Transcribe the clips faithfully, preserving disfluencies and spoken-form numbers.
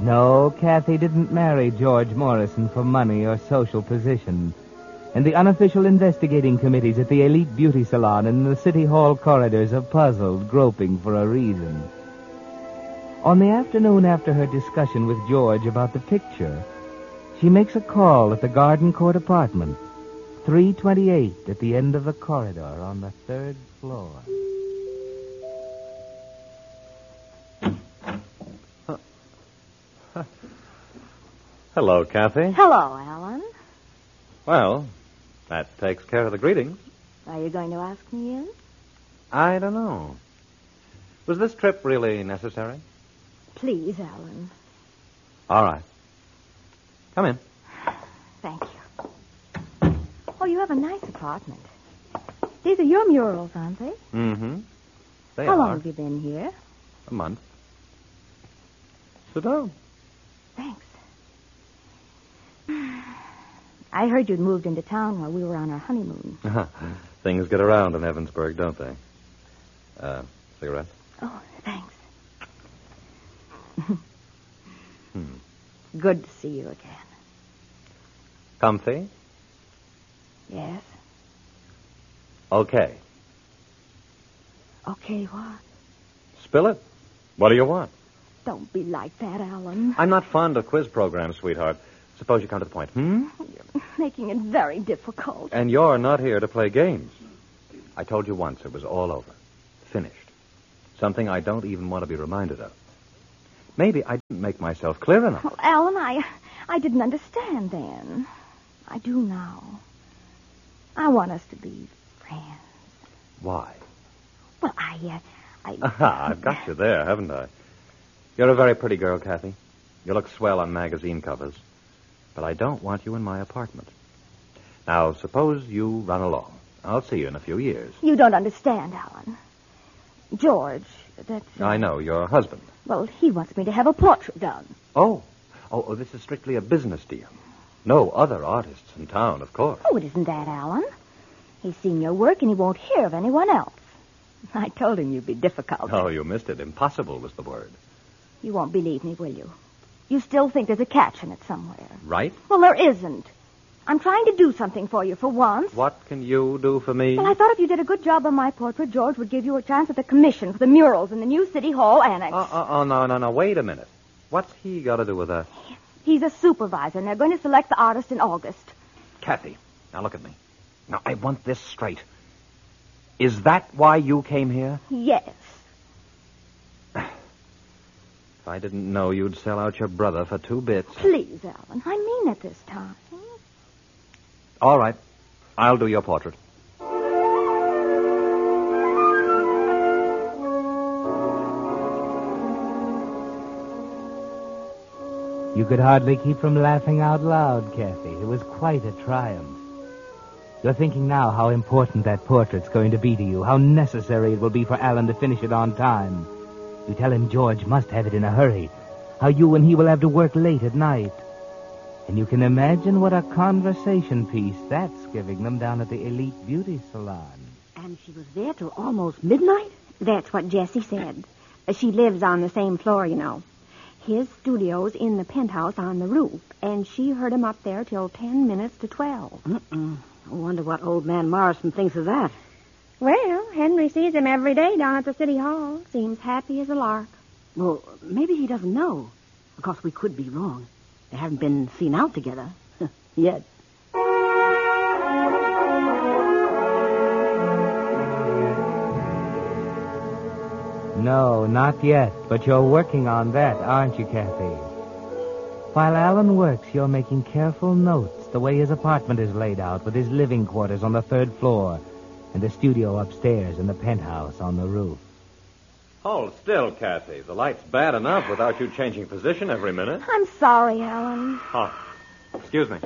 No, Kathy didn't marry George Morrison for money or social position. And the unofficial investigating committees at the elite beauty salon and the city hall corridors are puzzled, groping for a reason. On the afternoon after her discussion with George about the picture, she makes a call at the Garden Court apartment, three twenty-eight at the end of the corridor on the third floor. Hello, Kathy. Hello, Alan. Well, that takes care of the greetings. Are you going to ask me in? I don't know. Was this trip really necessary? Please, Alan. All right. Come in. Thank you. Oh, you have a nice apartment. These are your murals, aren't they? Mm-hmm. They How are. long have you been here? A month. Sit down. Thanks. I heard you'd moved into town while we were on our honeymoon. Things get around in Evansburg, don't they? Uh, cigarette? Oh, thanks. Hmm. Good to see you again. Comfy? Yes. Okay. Okay, what? Spill it. What do you want? Don't be like that, Alan. I'm not fond of quiz programs, sweetheart. Suppose you come to the point. Hmm? You're making it very difficult. And you're not here to play games. I told you once it was all over. Finished. Something I don't even want to be reminded of. Maybe I didn't make myself clear enough. Well, Alan, I, I didn't understand then. I do now. I want us to be friends. Why? Well, I, uh, I... Aha, I've got you there, haven't I? You're a very pretty girl, Kathy. You look swell on magazine covers. But I don't want you in my apartment. Now, suppose you run along. I'll see you in a few years. You don't understand, Alan. George, that's... Uh, I know, your husband. Well, he wants me to have a portrait done. Oh. oh, oh, this is strictly a business deal. No other artists in town, of course. Oh, it isn't that, Alan. He's seen your work and he won't hear of anyone else. I told him you'd be difficult. Oh, you missed it. Impossible was the word. You won't believe me, will you? You still think there's a catch in it somewhere. Right? Well, there isn't. I'm trying to do something for you for once. What can you do for me? Well, I thought if you did a good job on my portrait, George would give you a chance at the commission for the murals in the new City Hall Annex. Oh, oh, oh no, no, no. Wait a minute. What's he got to do with that? He's a supervisor, and they're going to select the artist in August. Kathy, now look at me. Now, I want this straight. Is that why you came here? Yes. If I didn't know you'd sell out your brother for two bits. Please, Alan. I mean it this time. All right. I'll do your portrait. You could hardly keep from laughing out loud, Kathy. It was quite a triumph. You're thinking now how important that portrait's going to be to you, how necessary it will be for Alan to finish it on time. You tell him George must have it in a hurry, how you and he will have to work late at night. And you can imagine what a conversation piece that's giving them down at the Elite Beauty Salon. And she was there till almost midnight? That's what Jessie said. She lives on the same floor, you know. His studio's in the penthouse on the roof, and she heard him up there till ten minutes to twelve. Mm-mm. I wonder what old man Morrison thinks of that. Well, Henry sees him every day down at the City Hall. Seems happy as a lark. Well, maybe he doesn't know. Of course, we could be wrong. They haven't been seen out together. Yet. No, not yet, but you're working on that, aren't you, Kathy? While Alan works, you're making careful notes the way his apartment is laid out, with his living quarters on the third floor and the studio upstairs and the penthouse on the roof. Hold still, Kathy. The light's bad enough without you changing position every minute. I'm sorry, Alan. Oh, excuse me.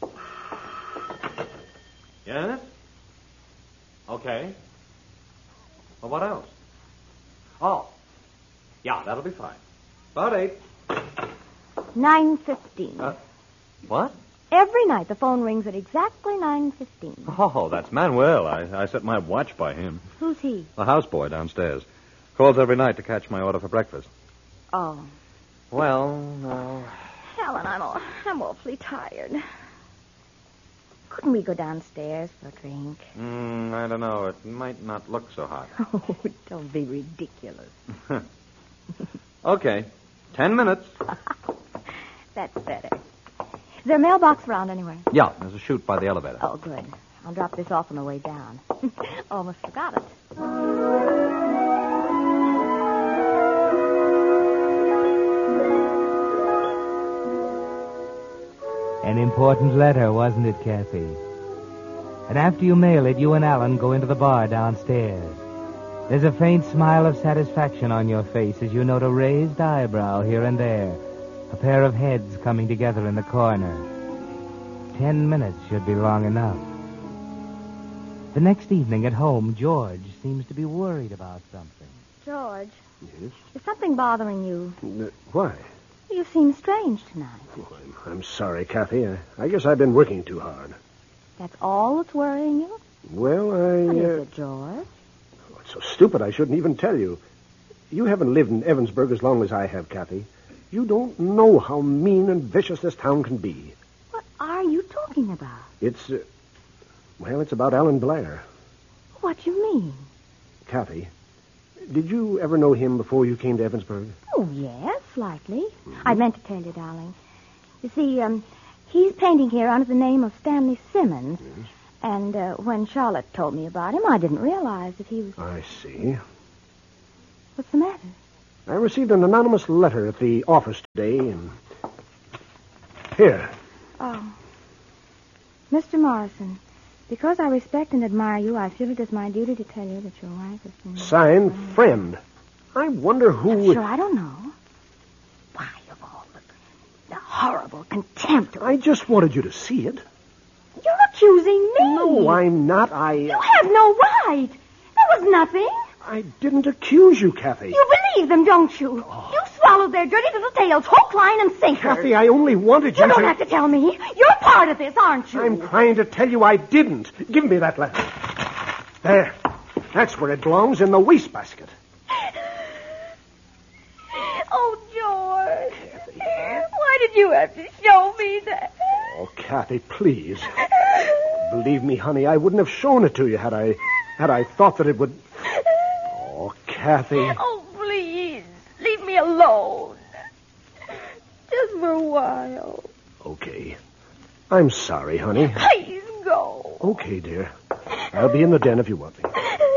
Yes? Okay. Well, what else? Oh, yeah, that'll be fine. About eight. nine fifteen. Uh, what? Every night the phone rings at exactly nine fifteen. Oh, that's Manuel. I, I set my watch by him. Who's he? The houseboy downstairs. Calls every night to catch my order for breakfast. Oh. Well, now... Helen, I'm, all, I'm awfully tired. Couldn't we go downstairs for a drink? Mm, I don't know. It might not look so hot. Oh, don't be ridiculous. Okay. Ten minutes. That's better. Is there a mailbox around anywhere? Yeah, there's a chute by the elevator. Oh, good. I'll drop this off on the way down. Almost forgot it. An important letter, wasn't it, Kathy? And after you mail it, you and Alan go into the bar downstairs. There's a faint smile of satisfaction on your face as you note a raised eyebrow here and there, a pair of heads coming together in the corner. Ten minutes should be long enough. The next evening at home, George seems to be worried about something. George, Yes? is something bothering you? Uh, why? You seem strange tonight. Oh, I'm, I'm sorry, Kathy. I, I guess I've been working too hard. That's all that's worrying you? Well, I... What uh, is it, George? oh, it's so stupid I shouldn't even tell you. You haven't lived in Evansburg as long as I have, Kathy. You don't know how mean and vicious this town can be. What are you talking about? It's, uh, well, it's about Alan Blair. What do you mean? Kathy, did you ever know him before you came to Evansburg? Oh, yes, slightly. Mm-hmm. I meant to tell you, darling. You see, um, he's painting here under the name of Stanley Simmons. Yes. And uh, when Charlotte told me about him, I didn't realize that he was... I see. What's the matter? I received an anonymous letter at the office today, and... Here. Oh. Mister Morrison, because I respect and admire you, I feel it is my duty to tell you that your wife has been... Signed, friend. I wonder who... would... Sure, I don't know. Why, of all the, the horrible contempt... I just wanted you to see it. You're accusing me. No, I'm not. I... You have no right. There was nothing. I didn't accuse you, Kathy. You believe them, don't you? Oh. You swallowed their dirty little tails, hook, line, and sinker. Kathy, I only wanted you You don't to... have to tell me. You're part of this, aren't you? I'm trying to tell you I didn't. Give me that letter. There. That's where it belongs, in the wastebasket. Oh, George. Kathy. Why did you have to show me that? Oh, Kathy, please. Believe me, honey, I wouldn't have shown it to you had I... had I thought that it would... Oh, Kathy. Oh, please. Leave me alone. Just for a while. Okay. I'm sorry, honey. Please go. Okay, dear. I'll be in the den if you want me.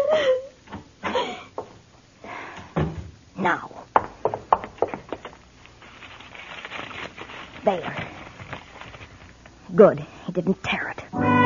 Now. There. Good. He didn't tear it.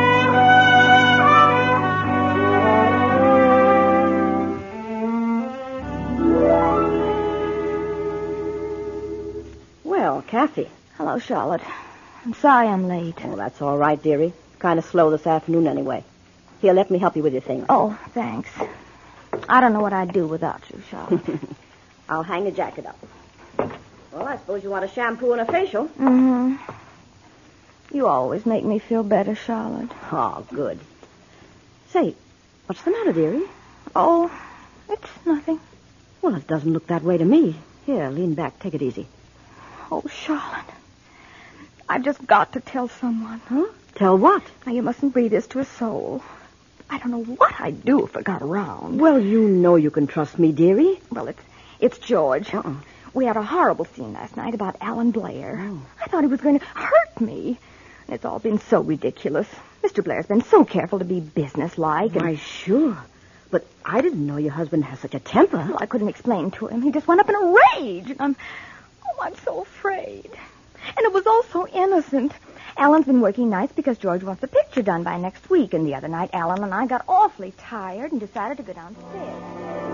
Well, Kathy. Hello, Charlotte. I'm sorry I'm late. Oh, that's all right, dearie. Kind of slow this afternoon anyway. Here, let me help you with your things. Oh, thanks. I don't know what I'd do without you, Charlotte. I'll hang the jacket up. Well, I suppose you want a shampoo and a facial. Mm-hmm. You always make me feel better, Charlotte. Oh, good. Say, what's the matter, dearie? Oh, it's nothing. Well, it doesn't look that way to me. Here, lean back. Take it easy. Oh, Charlotte. I've just got to tell someone. Huh? Tell what? Now, you mustn't breathe this to a soul. I don't know what I'd do if I got around. Well, you know you can trust me, dearie. Well, it's it's George. Uh-uh. We had a horrible scene last night about Alan Blair. Oh. I thought he was going to hurt me. It's all been so ridiculous. Mister Blair's been so careful to be businesslike. And... Why, sure. But I didn't know your husband has such a temper. Well, I couldn't explain to him. He just went up in a rage. And I'm... Oh, I'm so afraid. And it was all so innocent. Alan's been working nights because George wants the picture done by next week. And the other night, Alan and I got awfully tired and decided to go downstairs.